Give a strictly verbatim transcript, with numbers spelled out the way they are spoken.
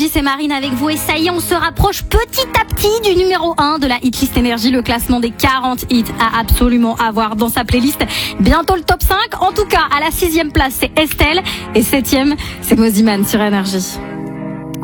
Énergie, c'est Marine avec vous et ça y est, on se rapproche petit à petit du numéro un de la Hitlist Énergie, le classement des quarante hits à absolument avoir dans sa playlist. Bientôt le top cinq, en tout cas à la sixième place c'est Estelle et septième c'est Moziman sur Énergie.